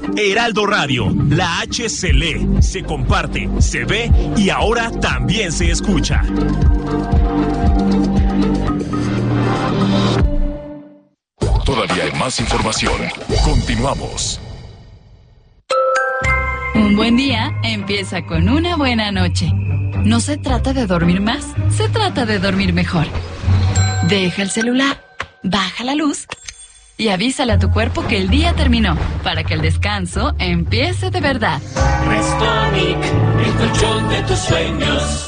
Heraldo Radio, la H se lee, se comparte, se ve y ahora también se escucha. Todavía hay más información. Continuamos. Un buen día empieza con una buena noche. No se trata de dormir más, se trata de dormir mejor. Deja el celular, baja la luz y avísale a tu cuerpo que el día terminó, para que el descanso empiece de verdad. Restonic, el colchón de tus sueños.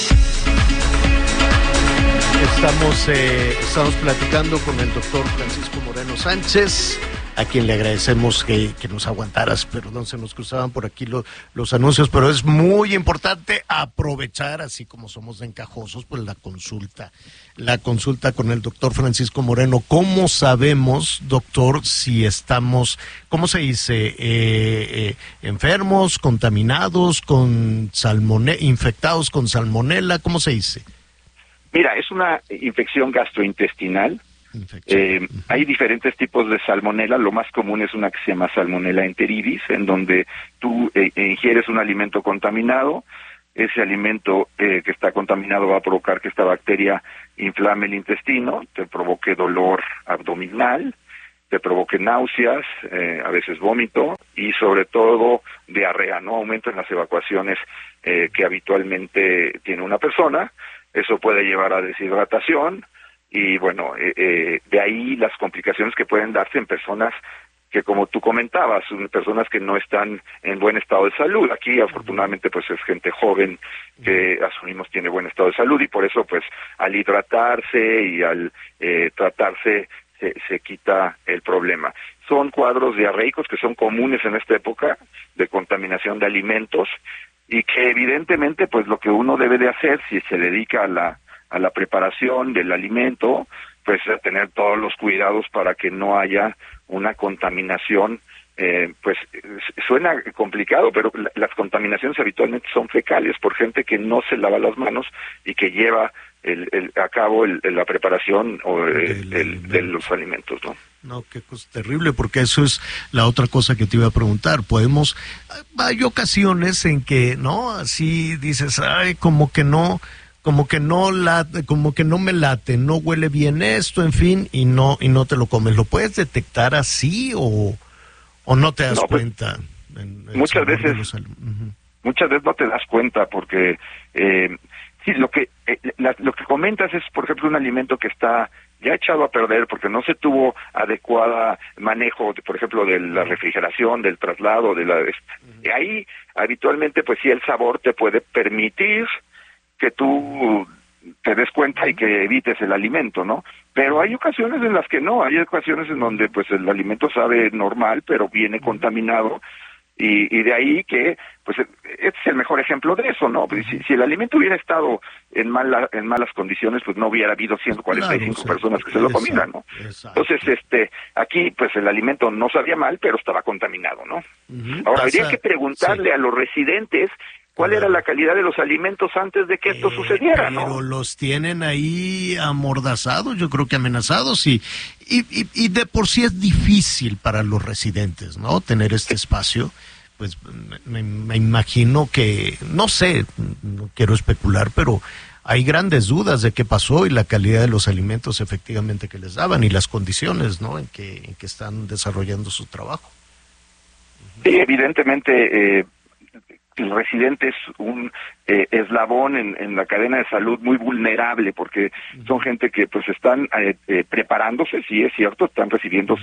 Estamos platicando con el doctor Francisco Moreno Sánchez, a quien le agradecemos que nos aguantaras. Perdón, se nos cruzaban por aquí los anuncios, pero es muy importante aprovechar, así como somos de encajosos, pues la consulta con el doctor Francisco Moreno. ¿Cómo sabemos, doctor, si estamos, cómo se dice, enfermos, contaminados, infectados con salmonela? ¿Cómo se dice? Mira, es una infección gastrointestinal. Hay diferentes tipos de salmonela. Lo más común es una que se llama salmonella enteritidis, en donde tú ingieres un alimento contaminado. Ese alimento que está contaminado va a provocar que esta bacteria inflame el intestino, te provoque dolor abdominal, te provoque náuseas, a veces vómito y sobre todo diarrea, ¿no? Aumento en las evacuaciones que habitualmente tiene una persona. Eso puede llevar a deshidratación y, bueno, de ahí las complicaciones que pueden darse en personas que, como tú comentabas, son personas que no están en buen estado de salud. Aquí, afortunadamente, pues es gente joven que asumimos tiene buen estado de salud y por eso, pues, al hidratarse y al tratarse se quita el problema. Son cuadros diarreicos que son comunes en esta época de contaminación de alimentos y que evidentemente pues lo que uno debe de hacer si se dedica a la preparación del alimento, pues a tener todos los cuidados para que no haya una contaminación. Pues suena complicado, pero las contaminaciones habitualmente son fecales por gente que no se lava las manos y que lleva a cabo la preparación de los alimentos, ¿no? No, qué cosa terrible, porque eso es la otra cosa que te iba a preguntar. Hay ocasiones en que, ¿no? Así dices, ay, como que no me late, no huele bien esto, en fin, y no te lo comes. ¿Lo puedes detectar así o no te das cuenta? Muchas veces no te das cuenta porque sí, lo que comentas es, por ejemplo, un alimento que está ya echado a perder porque no se tuvo adecuada manejo, por ejemplo, de la refrigeración, del traslado, ahí habitualmente pues sí el sabor te puede permitir que tú te des cuenta y que evites el alimento, ¿no? Pero hay ocasiones en las que no, hay ocasiones en donde pues el alimento sabe normal, pero viene contaminado. Y de ahí que, pues, este es el mejor ejemplo de eso, ¿no? Si el alimento hubiera estado en malas condiciones, pues no hubiera habido 145 personas que se lo comieran, ¿no? Exacto. Entonces, aquí, pues, el alimento no sabía mal, pero estaba contaminado, ¿no? Ahora, habría que preguntarle a los residentes cuál era la calidad de los alimentos antes de que esto sucediera, ¿no? Pero los tienen ahí amordazados, yo creo que amenazados, y de por sí es difícil para los residentes, ¿no? Tener este espacio, pues me imagino que, no sé, no quiero especular, pero hay grandes dudas de qué pasó y la calidad de los alimentos efectivamente que les daban y las condiciones, ¿no? En que están desarrollando su trabajo. Sí, evidentemente, el residente es un eslabón en la cadena de salud muy vulnerable porque son gente que pues están preparándose, sí es cierto, están recibiendo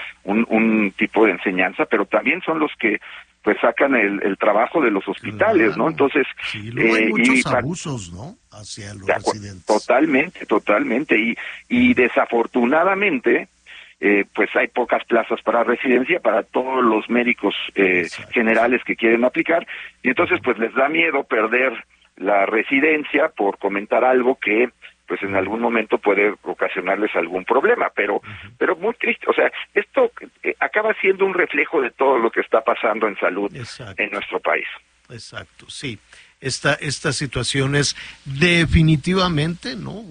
un tipo de enseñanza, pero también son los que pues sacan el trabajo de los hospitales, ¿no? Entonces sí, luego hay muchos abusos, ¿no? Hacia los residentes. Totalmente, y desafortunadamente pues hay pocas plazas para residencia para todos los médicos generales que quieren aplicar, y entonces pues les da miedo perder la residencia por comentar algo que pues en algún momento puede ocasionarles algún problema, pero muy triste, o sea, esto acaba siendo un reflejo de todo lo que está pasando en salud en nuestro país. Exacto, sí. Esta situación es definitivamente, ¿no?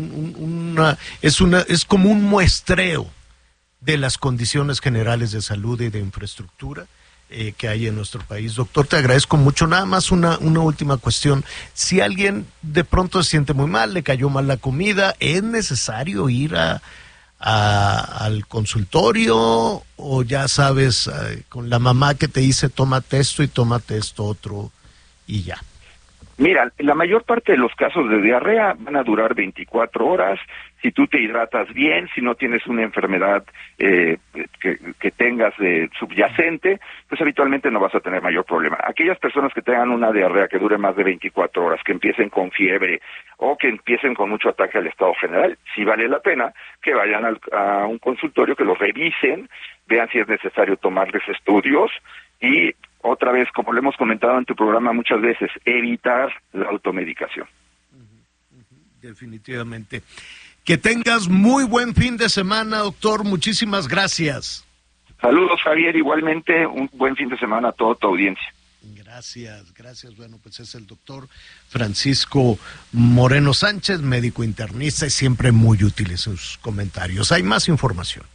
Es como un muestreo de las condiciones generales de salud y de infraestructura que hay en nuestro país. Doctor, te agradezco mucho. Nada más una última cuestión. Si alguien de pronto se siente muy mal, le cayó mal la comida, ¿es necesario ir al consultorio o ya sabes, con la mamá que te dice tómate esto y tómate esto otro y ya? Mira, la mayor parte de los casos de diarrea van a durar 24 horas. Si tú te hidratas bien, si no tienes una enfermedad que tengas subyacente, pues habitualmente no vas a tener mayor problema. Aquellas personas que tengan una diarrea que dure más de 24 horas, que empiecen con fiebre o que empiecen con mucho ataque al estado general, sí vale la pena que vayan a un consultorio, que los revisen, vean si es necesario tomarles estudios y, otra vez, como lo hemos comentado en tu programa muchas veces, evitar la automedicación. Definitivamente. Que tengas muy buen fin de semana, doctor. Muchísimas gracias. Saludos, Javier. Igualmente, un buen fin de semana a toda tu audiencia. Gracias. Bueno, pues es el doctor Francisco Moreno Sánchez, médico internista, y siempre muy útiles sus comentarios. Hay más información.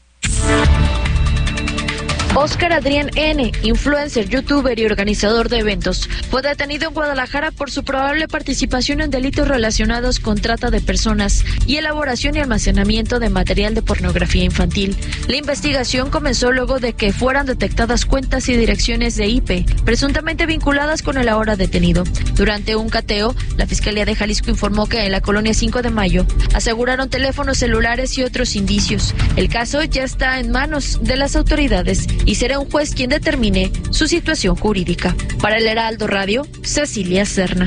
Oscar Adrián N., influencer, youtuber y organizador de eventos, fue detenido en Guadalajara por su probable participación en delitos relacionados con trata de personas y elaboración y almacenamiento de material de pornografía infantil. La investigación comenzó luego de que fueran detectadas cuentas y direcciones de IP, presuntamente vinculadas con el ahora detenido. Durante un cateo, la Fiscalía de Jalisco informó que en la colonia 5 de Mayo aseguraron teléfonos celulares y otros indicios. El caso ya está en manos de las autoridades y será un juez quien determine su situación jurídica. Para el Heraldo Radio, Cecilia Serna.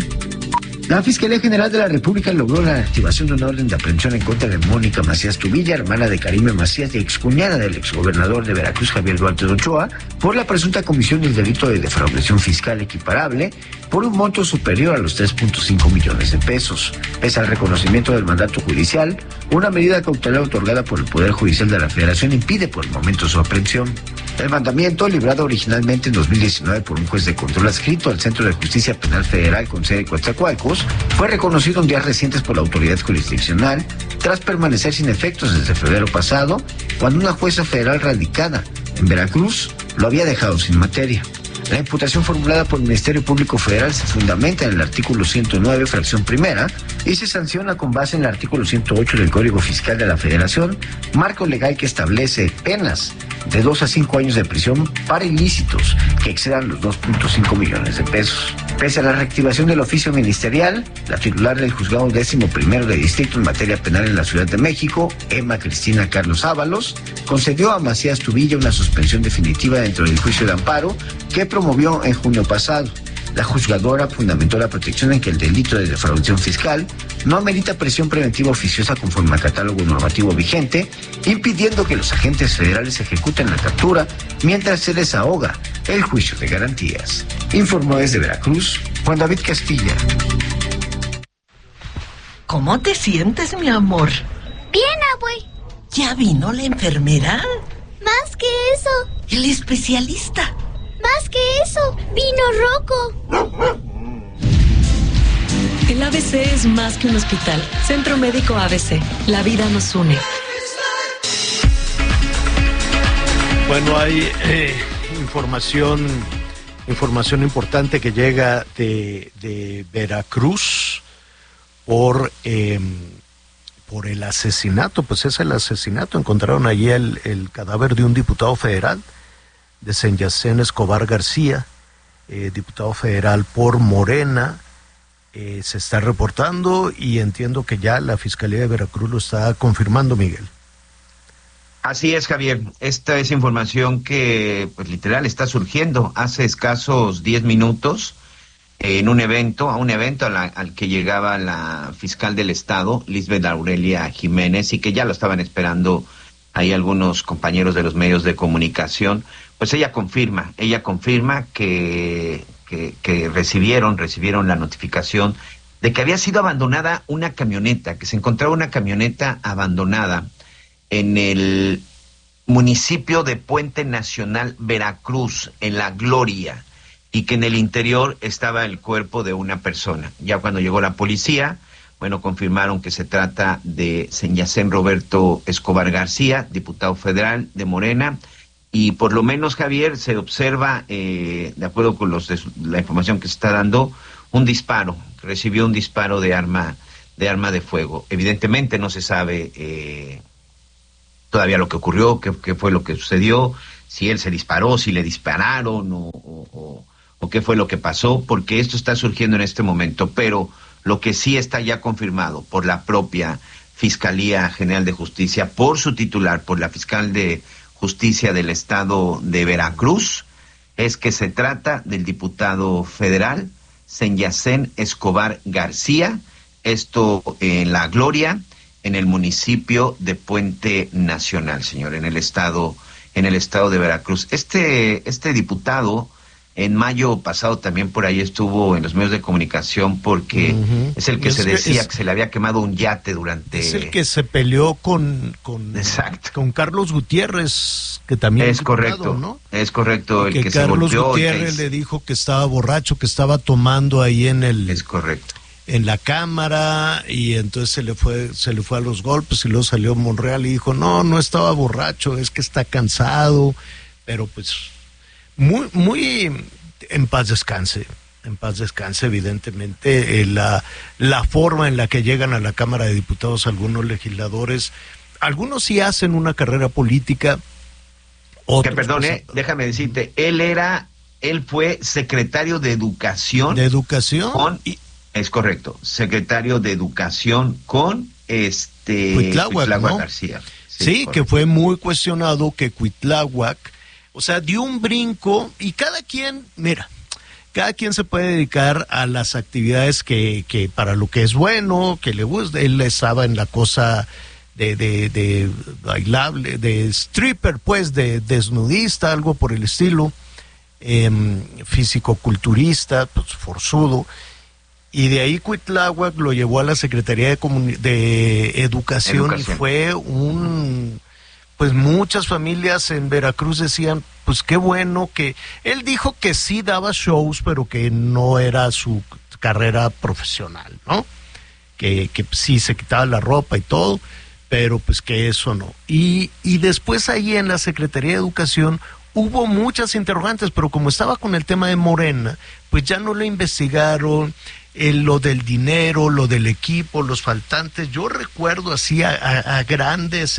La Fiscalía General de la República logró la activación de una orden de aprehensión en contra de Mónica Macías Tubilla, hermana de Karime Macías y excuñada del exgobernador de Veracruz, Javier Duarte de Ochoa, por la presunta comisión del delito de defraudación fiscal equiparable por un monto superior a los 3.5 millones de pesos. Pese al reconocimiento del mandato judicial, una medida cautelar otorgada por el Poder Judicial de la Federación impide por el momento su aprehensión. El mandamiento, librado originalmente en 2019 por un juez de control adscrito al Centro de Justicia Penal Federal con sede en Coatzacoalcos, fue reconocido en días recientes por la autoridad jurisdiccional, tras permanecer sin efectos desde febrero pasado, cuando una jueza federal radicada en Veracruz lo había dejado sin materia. La imputación formulada por el Ministerio Público Federal se fundamenta en el artículo 109, fracción primera, y se sanciona con base en el artículo 108 del Código Fiscal de la Federación, marco legal que establece penas de 2 a 5 años de prisión para ilícitos que excedan los 2.5 millones de pesos. Pese a la reactivación del oficio ministerial, la titular del Juzgado 11º de Distrito en materia penal en la Ciudad de México, Emma Cristina Carlos Ábalos, concedió a Macías Tubilla una suspensión definitiva dentro del juicio de amparo que promovió en junio pasado. La juzgadora fundamentó la protección en que el delito de defraudación fiscal no amerita prisión preventiva oficiosa conforme al catálogo normativo vigente, impidiendo que los agentes federales ejecuten la captura mientras se desahoga el juicio de garantías. Informó desde Veracruz, Juan David Castilla. ¿Cómo te sientes, mi amor? Bien, abue. ¿Ya vino la enfermera? Más que eso. El especialista. Más que eso, vino Rocco. El ABC es más que un hospital. Centro Médico ABC. La vida nos une. Bueno, hay información importante que llega de Veracruz por el asesinato. Pues es el asesinato. Encontraron allí el cadáver de un diputado federal, de Senyacén Escobar García, diputado federal por Morena. Se está reportando y entiendo que ya la Fiscalía de Veracruz lo está confirmando, Miguel. Así es, Javier. Esta es información que, pues, literal está surgiendo hace escasos 10 minutos en un evento, al que llegaba la fiscal del Estado, Lisbeth Aurelia Jiménez, y que ya lo estaban esperando ahí algunos compañeros de los medios de comunicación. Pues ella confirma que recibieron la notificación de que había sido abandonada una camioneta, que se encontraba una camioneta abandonada en el municipio de Puente Nacional, Veracruz, en La Gloria, y que en el interior estaba el cuerpo de una persona. Ya cuando llegó la policía, bueno, confirmaron que se trata de Senyacén Roberto Escobar García, diputado federal de Morena, y por lo menos, Javier, se observa, de acuerdo con la información que se está dando, un disparo, recibió un disparo de arma de fuego. Evidentemente no se sabe todavía lo que ocurrió, qué fue lo que sucedió, si él se disparó, si le dispararon o qué fue lo que pasó, porque esto está surgiendo en este momento, pero lo que sí está ya confirmado por la propia Fiscalía General de Justicia, por su titular, por la fiscal de Justicia del Estado de Veracruz, es que se trata del diputado federal Senyacén Escobar García, esto en La Gloria, en el municipio de Puente Nacional, señor, en el estado de Veracruz. Este diputado en mayo pasado también por ahí estuvo en los medios de comunicación porque es el que se decía que se le había quemado un yate durante... Es el que se peleó con Carlos Gutiérrez, que también es correcto, ¿no? Es correcto, el que se Carlos golpeó. Gutiérrez le dijo que estaba borracho, que estaba tomando ahí en el... Es correcto. En la cámara, y entonces se le fue a los golpes, y luego salió Monreal y dijo, no estaba borracho, es que está cansado, pero pues muy en paz descanse, evidentemente. La forma en la que llegan a la Cámara de Diputados algunos legisladores, algunos sí hacen una carrera política, otros... Que perdone, déjame decirte, él fue secretario de Educación. ¿De Educación? Es correcto, secretario de Educación con Cuitláhuac, ¿no? García. Sí, que fue muy cuestionado que Cuitláhuac, o sea, dio un brinco, y cada quien se puede dedicar a las actividades que para lo que es bueno, que le gusta. Él estaba en la cosa de bailable, de stripper, pues, de desnudista, algo por el estilo, físico-culturista, pues, forzudo. Y de ahí Cuitláhuac lo llevó a la Secretaría de Educación, y fue pues muchas familias en Veracruz decían, pues qué bueno que... Él dijo que sí daba shows, pero que no era su carrera profesional, ¿no? Que sí se quitaba la ropa y todo, pero pues que eso no. Y después ahí en la Secretaría de Educación hubo muchas interrogantes, pero como estaba con el tema de Morena, pues ya no lo investigaron... lo del dinero, lo del equipo, los faltantes. Yo recuerdo así a grandes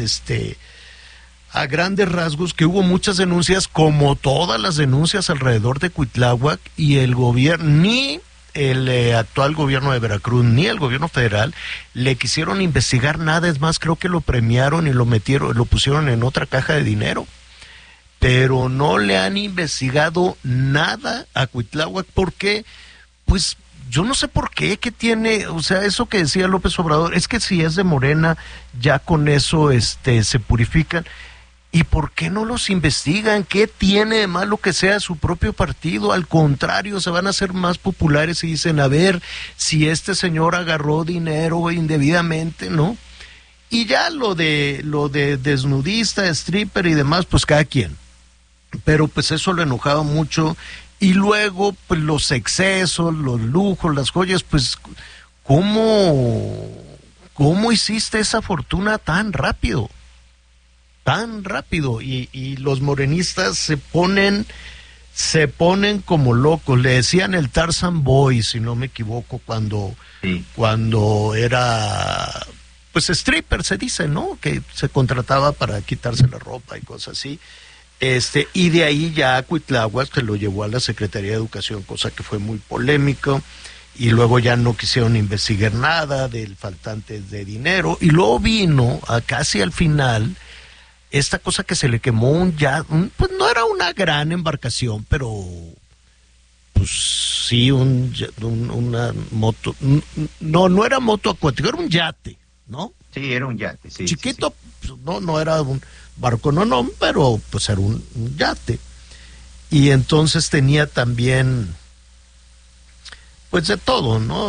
rasgos que hubo muchas denuncias, como todas las denuncias alrededor de Cuitláhuac, y el gobierno, ni el actual gobierno de Veracruz, ni el gobierno federal le quisieron investigar nada. Es más, creo que lo premiaron y lo pusieron en otra caja de dinero, pero no le han investigado nada a Cuitláhuac, porque pues yo no sé por qué, que tiene, o sea, eso que decía López Obrador, es que si es de Morena, ya con eso se purifican. ¿Y por qué no los investigan? ¿Qué tiene de malo que sea su propio partido? Al contrario, se van a hacer más populares y dicen, a ver, si este señor agarró dinero indebidamente, ¿no? Y ya lo de desnudista, stripper y demás, pues cada quien. Pero pues eso lo enojaba mucho. Y luego, pues los excesos, los lujos, las joyas, pues, ¿cómo hiciste esa fortuna tan rápido? Tan rápido. Y los morenistas se ponen como locos. Le decían el Tarzan Boy, si no me equivoco, cuando era, pues, stripper, se dice, ¿no? Que se contrataba para quitarse la ropa y cosas así. Y de ahí ya a Cuitláhuac se lo llevó a la Secretaría de Educación, cosa que fue muy polémico, y luego ya no quisieron investigar nada del faltante de dinero, y luego vino casi al final esta cosa que se le quemó pues no era una gran embarcación, pero pues sí una moto, no era moto acuática, era un yate, ¿no? Sí, era un yate, sí. Chiquito, sí. No era un barco, no, pero pues era un yate. Y entonces tenía también, pues de todo, ¿no?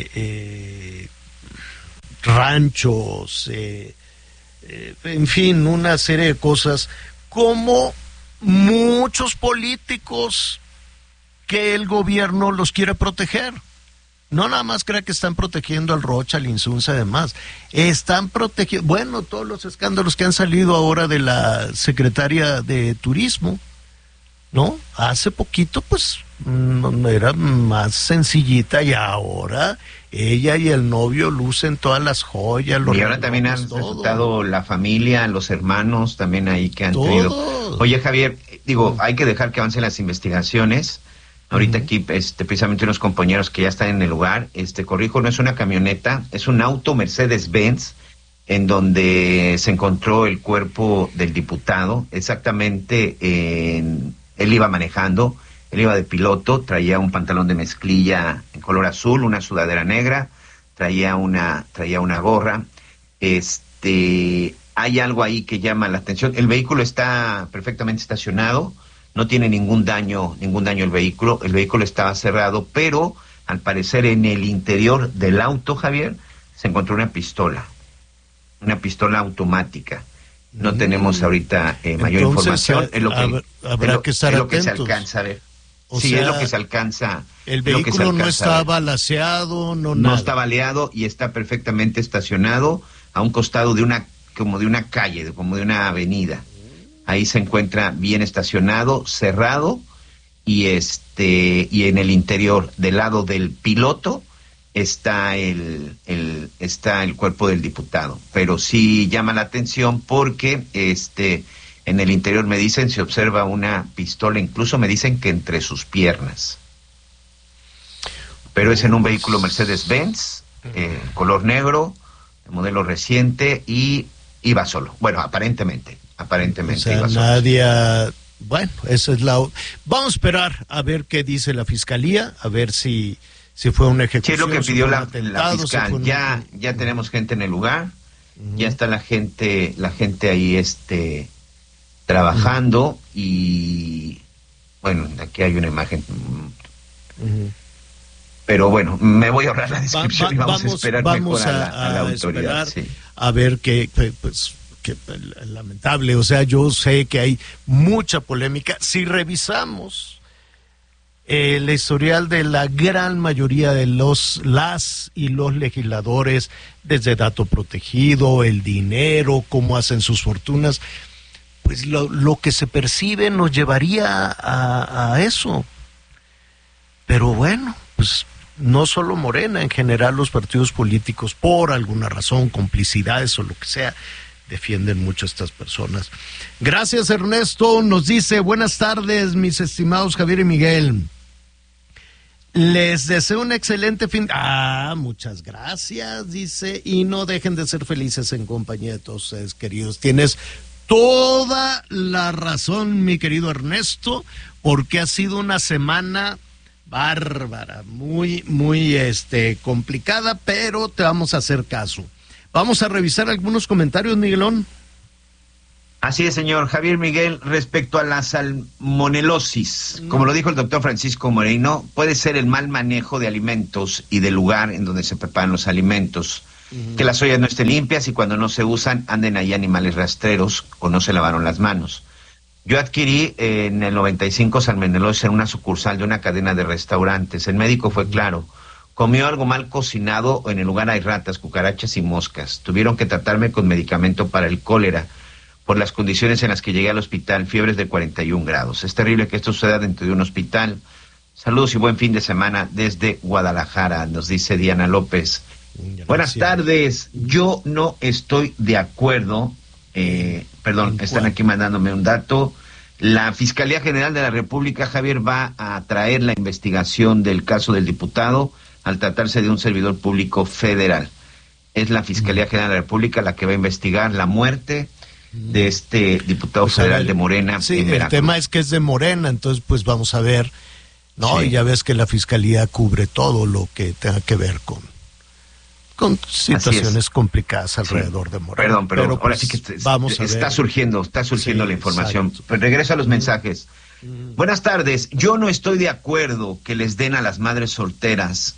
Ranchos, en fin, una serie de cosas, como muchos políticos que el gobierno los quiere proteger. No nada más crea que están protegiendo al Rocha, al Insunza y demás. Están protegiendo, bueno, todos los escándalos que han salido ahora de la secretaria de Turismo, ¿no? Hace poquito, pues, era más sencillita y ahora ella y el novio lucen todas las joyas. Y ahora también han resultado la familia, los hermanos también ahí que han tenido. Oye, Javier, hay que dejar que avancen las investigaciones. Ahorita aquí, precisamente unos compañeros que ya están en el lugar, corrijo, no es una camioneta, es un auto Mercedes-Benz, en donde se encontró el cuerpo del diputado, exactamente, él iba manejando, él iba de piloto, traía un pantalón de mezclilla en color azul, una sudadera negra, traía una gorra, hay algo ahí que llama la atención, el vehículo está perfectamente estacionado, no tiene ningún daño el vehículo estaba cerrado, pero al parecer en el interior del auto, Javier, se encontró una pistola automática. No tenemos ahorita mayor información, es lo que se alcanza a ver. Es lo que se alcanza. El vehículo no está balaceado, no está baleado y está perfectamente estacionado a un costado de una calle, como de una avenida. Ahí se encuentra bien estacionado, cerrado, y en el interior, del lado del piloto, está el cuerpo del diputado. Pero sí llama la atención porque en el interior me dicen se observa una pistola, incluso me dicen que entre sus piernas. Pero es en un vehículo Mercedes-Benz, color negro, de modelo reciente, y iba solo. Bueno, aparentemente. O sea, nadie... Bueno, eso es vamos a esperar a ver qué dice la fiscalía, a ver si fue una ejecución. Sí, es lo que pidió la fiscal. Ya tenemos gente en el lugar, ya está la gente ahí trabajando, y bueno, aquí hay una imagen. Pero bueno, me voy a ahorrar la descripción y vamos a esperar mejor a la autoridad. A ver qué, pues... que lamentable, o sea, yo sé que hay mucha polémica. Si revisamos el historial de la gran mayoría de las y los legisladores, desde dato protegido, el dinero, cómo hacen sus fortunas, pues lo que se percibe nos llevaría a eso. Pero bueno, pues no solo Morena, en general los partidos políticos, por alguna razón, complicidades o lo que sea, defienden mucho a estas personas. Gracias, Ernesto. Nos dice, buenas tardes, mis estimados Javier y Miguel. Les deseo un excelente fin. Muchas gracias, dice, y no dejen de ser felices en compañía de todos ustedes, queridos. Tienes toda la razón, mi querido Ernesto, porque ha sido una semana bárbara, muy, muy complicada, pero te vamos a hacer caso. Vamos a revisar algunos comentarios, Miguelón. Así es, señor Javier Miguel, respecto a la salmonelosis, como lo dijo el doctor Francisco Moreno, puede ser el mal manejo de alimentos y del lugar en donde se preparan los alimentos, que las ollas no estén limpias y cuando no se usan anden ahí animales rastreros o no se lavaron las manos. Yo adquirí en el 95 salmonelosis en una sucursal de una cadena de restaurantes. El médico fue claro. Comió algo mal cocinado o en el lugar hay ratas, cucarachas y moscas. Tuvieron que tratarme con medicamento para el cólera por las condiciones en las que llegué al hospital, fiebres de 41 grados. Es terrible que esto suceda dentro de un hospital. Saludos y buen fin de semana desde Guadalajara, nos dice Diana López. Gracias. Buenas tardes. Yo no estoy de acuerdo. Están aquí mandándome un dato. La Fiscalía General de la República, Javier, va a traer la investigación del caso del diputado al tratarse de un servidor público federal. Es la Fiscalía General de la República la que va a investigar la muerte de este diputado federal de Morena en Veracruz. El tema es que es de Morena, entonces pues vamos a ver, ¿no? Sí. Y ya ves que la Fiscalía cubre todo lo que tenga que ver con situaciones complicadas alrededor de Morena. Perdón, pero pues, ahora sí que está surgiendo la información. Exacto. Pero regreso a los mensajes. Buenas tardes. Yo no estoy de acuerdo que les den a las madres solteras,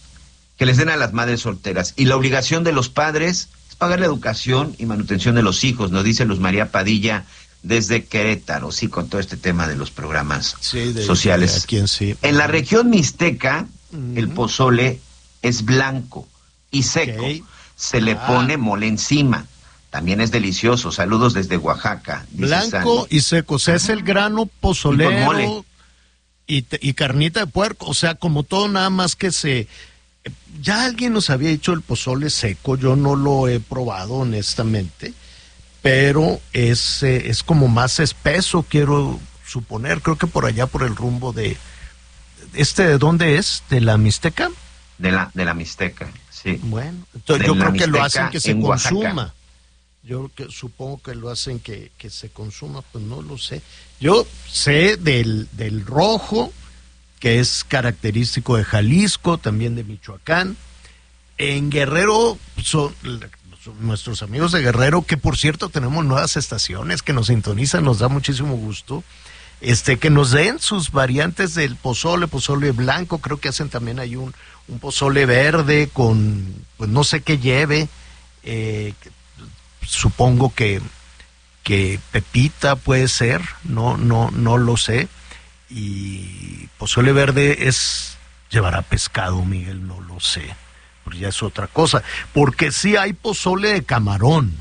y la obligación de los padres es pagar la educación y manutención de los hijos, nos dice Luz María Padilla desde Querétaro, sí, con todo este tema de los programas sociales. En la región mixteca, el pozole es blanco y seco. Se le pone mole encima. También es delicioso. Saludos desde Oaxaca. Blanco y seco. O sea, es el grano pozolero y carnita de puerco. O sea, como todo, nada más que ya alguien nos había dicho el pozole seco. Yo no lo he probado, honestamente. Pero es como más espeso, quiero suponer. Creo que por allá, por el rumbo de... ¿de dónde es? ¿De la Mixteca? De la Mixteca, sí. Bueno, entonces yo creo que lo hacen que se consuma. Yo supongo que lo hacen que se consuma, pues no lo sé. Yo sé del rojo, que es característico de Jalisco, también de Michoacán. En Guerrero son nuestros amigos de Guerrero, que por cierto tenemos nuevas estaciones que nos sintonizan, nos da muchísimo gusto. Que nos den sus variantes del pozole blanco, creo que hacen también ahí un pozole verde con, pues no sé qué lleve, supongo que pepita puede ser, no lo sé, y pozole verde llevará pescado, Miguel, no lo sé, pero ya es otra cosa, porque sí hay pozole de camarón,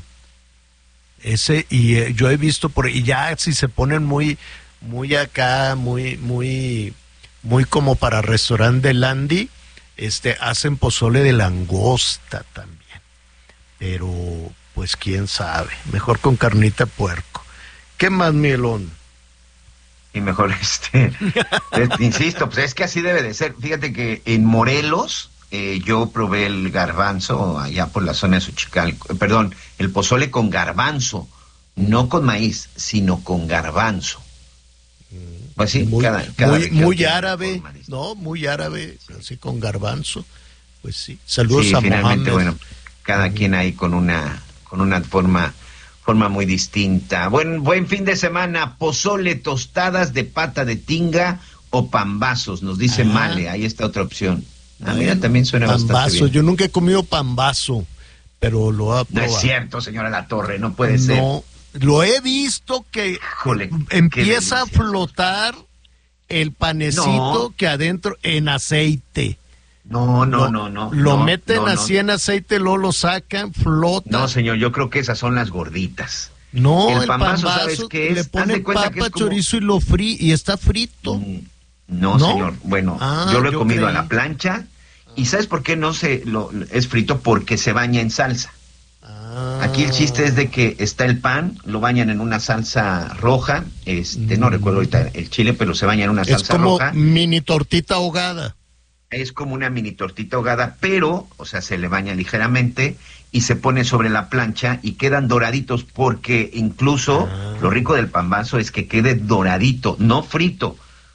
y yo he visto y ya si se ponen muy acá, muy como para restaurante de Landy, hacen pozole de langosta también, pero pues quién sabe, mejor con carnita de puerco. ¿Qué más, Miguelón? Y mejor insisto, pues es que así debe de ser. Fíjate que en Morelos yo probé el garbanzo allá por la zona de Xochicalco, perdón, el pozole con garbanzo, no con maíz, sino con garbanzo. Pues sí, muy árabe, ¿no? Muy árabe, así con garbanzo. Pues sí. Saludos a finalmente, Mohamed. Bueno, cada quien ahí con una forma muy distinta. Buen fin de semana. Pozole, tostadas de pata de tinga o pambazos, nos dice Male. Ahí está otra opción. Mira, también suena bastante bien. Yo nunca he comido pambazo, pero lo ha probado. No es cierto, señora Latorre, no puede ser. No. Lo he visto que empieza a flotar el panecito que adentro en aceite. No. Lo meten así en aceite, luego lo sacan, flota. No, señor, yo creo que esas son las gorditas. No, el pambazo, ¿sabes qué es? Le ponen papa, chorizo y está frito. No, señor. Bueno, yo lo he comido a la plancha. ¿Y sabes por qué es frito? Porque se baña en salsa. Aquí el chiste es de que está el pan, lo bañan en una salsa roja, no recuerdo ahorita el chile, pero se baña en una salsa roja. Es como mini tortita ahogada. Es como una mini tortita ahogada, pero, o sea, se le baña ligeramente y se pone sobre la plancha y quedan doraditos, porque incluso lo rico del pambazo es que quede doradito, no frito.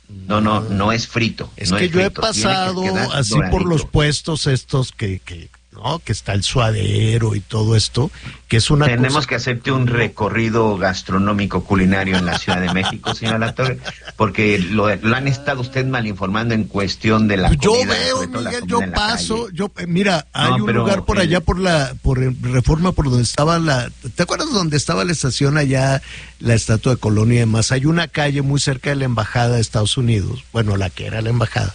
No es frito. Es que yo he pasado así doradito por los puestos estos que está el suadero y todo esto, que es una Tenemos que hacerte un recorrido gastronómico culinario en la Ciudad de México, señora Latorre, porque lo han estado usted mal informando en cuestión de la comida. Yo veo, Miguel, yo paso, mira, hay un lugar por allá por Reforma, por donde estaba ¿te acuerdas donde estaba la estación allá, la estatua de Colón y demás? Hay una calle muy cerca de la embajada de Estados Unidos, bueno, la que era la embajada,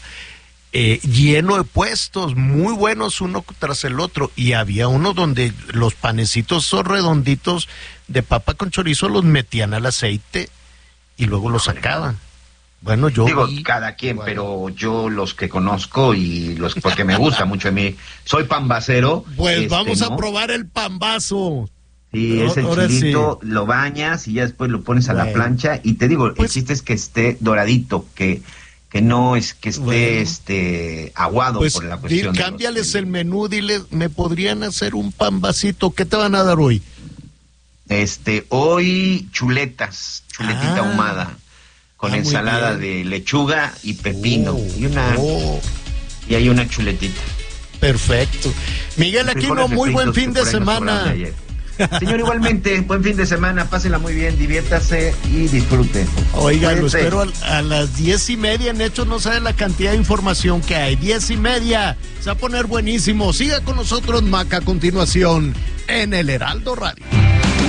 lleno de puestos muy buenos uno tras el otro, y había uno donde los panecitos son redonditos de papa con chorizo, los metían al aceite y luego los sacaban. Bueno, yo cada quien, pero yo los que conozco y porque me gusta mucho a mí, soy pambacero. Pues vamos a probar el pambazo. Sí, es el chilito, sí. Lo bañas y ya después lo pones a la plancha, y te digo, el chiste es que esté doradito, que no es que esté aguado, pues, por la cuestión. Cámbiales el menú, diles, ¿me podrían hacer un pambacito? ¿Qué te van a dar hoy? Hoy chuletita ahumada, con ensalada de lechuga y pepino, y hay una chuletita. Perfecto. Miguel Aquino, muy buen fin de semana. Señor, igualmente, buen fin de semana, pásela muy bien, diviértase y disfrute. Oiga, lo espero a las 10:30, en Hechos no sabe la cantidad de información que hay. 10:30, se va a poner buenísimo. Siga con nosotros, Maca, a continuación en el Heraldo Radio.